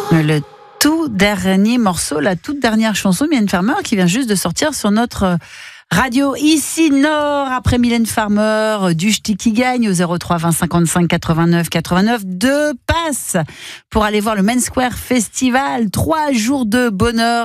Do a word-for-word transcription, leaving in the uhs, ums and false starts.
Le tout dernier morceau, la toute dernière chanson, Mylène Farmer, qui vient juste de sortir sur notre radio Ici Nord, après Mylène Farmer, du ch'ti qui gagne au zéro trois vingt cinquante-cinq quatre-vingt-neuf quatre-vingt-neuf. Deux passes pour aller voir le Main Square Festival. Trois jours de bonheur.